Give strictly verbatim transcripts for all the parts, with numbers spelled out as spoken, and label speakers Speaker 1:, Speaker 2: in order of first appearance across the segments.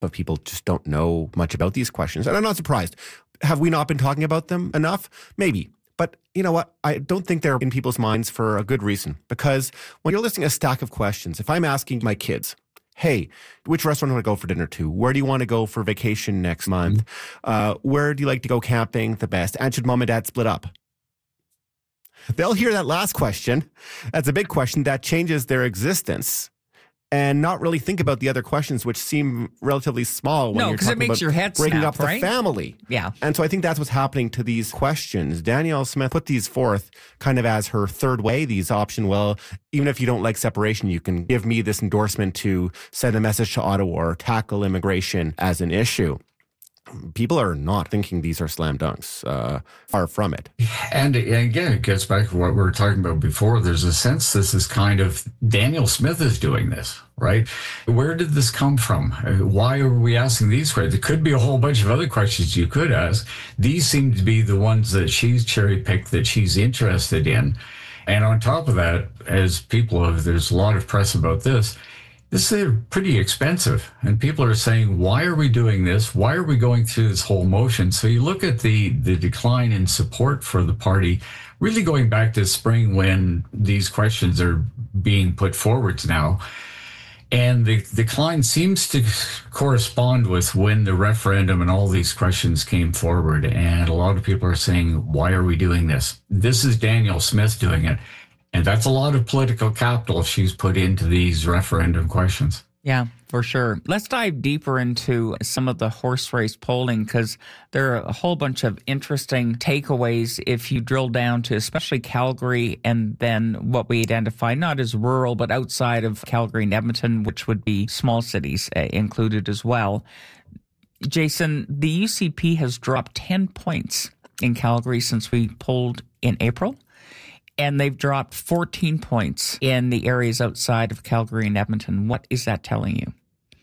Speaker 1: but people just don't know much about these questions. And I'm not surprised. Have we not been talking about them enough? Maybe. But you know what? I don't think they're in people's minds for a good reason. Because when you're listing a stack of questions, if I'm asking my kids, hey, which restaurant do you want to go for dinner to? Where do you want to go for vacation next month? Uh, where do you like to go camping the best? And should mom and dad split up? They'll hear that last question. That's a big question that changes their existence. And not really think about the other questions, which seem relatively small when
Speaker 2: no,
Speaker 1: you're
Speaker 2: because it
Speaker 1: talking
Speaker 2: makes
Speaker 1: about
Speaker 2: your head
Speaker 1: breaking
Speaker 2: snap,
Speaker 1: up the
Speaker 2: right?
Speaker 1: family.
Speaker 2: Yeah.
Speaker 1: And so I think that's what's happening to these questions. Danielle Smith put these forth kind of as her third way, these option. Well, even if you don't like separation, you can give me this endorsement to send a message to Ottawa or tackle immigration as an issue. People are not thinking these are slam dunks. Uh, far from it.
Speaker 3: And again, it gets back to what we were talking about before. There's a sense this is kind of Danielle Smith is doing this, right? Where did this come from? Why are we asking these questions? There could be a whole bunch of other questions you could ask. These seem to be the ones that she's cherry picked, that she's interested in. And on top of that, as people have, there's a lot of press about this. This is pretty expensive, and people are saying, why are we doing this? Why are we going through this whole motion? So you look at the, the decline in support for the party, really going back to spring when these questions are being put forward now. And the decline seems to correspond with when the referendum and all these questions came forward. And a lot of people are saying, why are we doing this? This is Danielle Smith doing it. And that's a lot of political capital she's put into these referendum questions.
Speaker 2: Yeah, for sure. Let's dive deeper into some of the horse race polling, because there are a whole bunch of interesting takeaways if you drill down to especially Calgary and then what we identify not as rural, but outside of Calgary and Edmonton, which would be small cities uh, included as well. Jason, the U C P has dropped ten points in Calgary since we polled in April. And they've dropped fourteen points in the areas outside of Calgary and Edmonton. What is that telling you?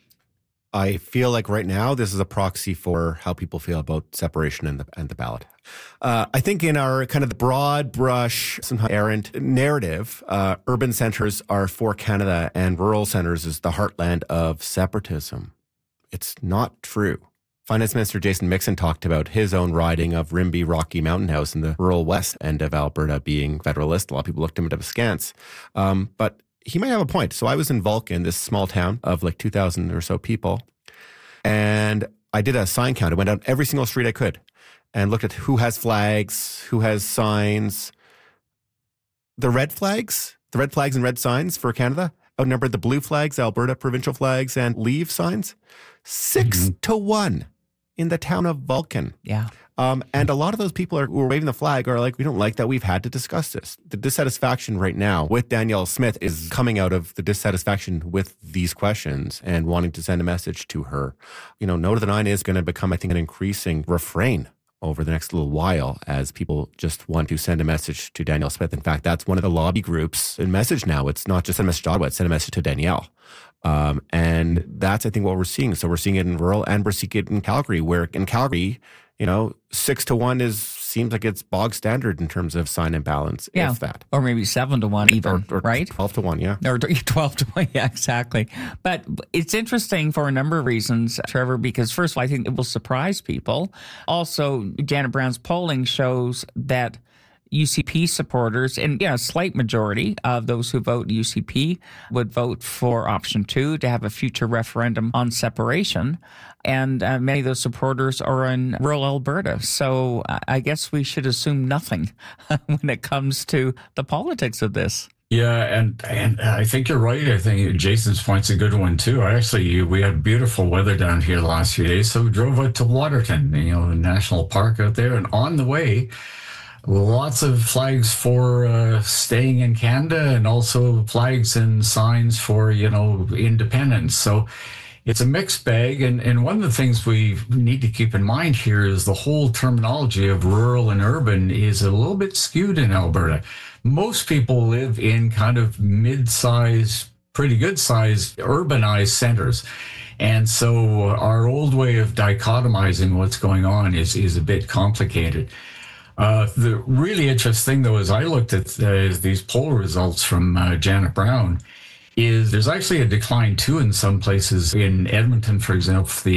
Speaker 1: I feel like right now this is a proxy for how people feel about separation and the and the ballot. Uh, I think in our kind of the broad brush, sometimes errant narrative, uh, urban centers are for Canada and rural centers is the heartland of separatism. It's not true. Finance Minister Jason Mixon talked about his own riding of Rimbey Rocky Mountain House in the rural west end of Alberta being federalist. A lot of people looked at him askance. Um, but he might have a point. So I was in Vulcan, this small town of like two thousand or so people. And I did a sign count. I went down every single street I could and looked at who has flags, who has signs. The red flags, the red flags and red signs for Canada outnumbered the blue flags, Alberta provincial flags, and leave signs. Six mm-hmm. to one. In the town of Vulcan.
Speaker 2: Yeah.
Speaker 1: Um, and a lot of those people are, who are waving the flag are like, we don't like that. We've had to discuss this. The dissatisfaction right now with Danielle Smith is coming out of the dissatisfaction with these questions and wanting to send a message to her. You know, No to the Nine is going to become, I think, an increasing refrain over the next little while as people just want to send a message to Danielle Smith. In fact, that's one of the lobby groups in message now. It's not just send a message to Ottawa, it's send a message to Danielle. Um, and that's, I think, what we're seeing. So we're seeing it in rural and we're seeing it in Calgary, where in Calgary, you know, six to one is seems like it's bog standard in terms of sign and balance,
Speaker 2: yeah.
Speaker 1: if that.
Speaker 2: Or maybe seven to one even,
Speaker 1: or, or
Speaker 2: right?
Speaker 1: twelve to one, yeah.
Speaker 2: Or twelve to one, yeah, exactly. But it's interesting for a number of reasons, Trevor, because first of all, I think it will surprise people. Also, Janet Brown's polling shows that U C P supporters, and yeah, a slight majority of those who vote U C P would vote for option two, to have a future referendum on separation. And uh, many of those supporters are in rural Alberta. So uh, I guess we should assume nothing when it comes to the politics of this.
Speaker 3: Yeah, and and I think you're right. I think Jason's point's a good one too. I actually, we had beautiful weather down here the last few days, so we drove out to Waterton, you know, the national park out there, and on the way, lots of flags for uh, staying in Canada, and also flags and signs for, you know, independence. So it's a mixed bag. And, and one of the things we need to keep in mind here is the whole terminology of rural and urban is a little bit skewed in Alberta. Most people live in kind of mid-sized, pretty good-sized urbanized centers. And so our old way of dichotomizing what's going on is, is a bit complicated. Uh, the really interesting thing, though, is I looked at uh, these poll results from uh, Janet Brown, is there's actually a decline too in some places. In Edmonton, for example, the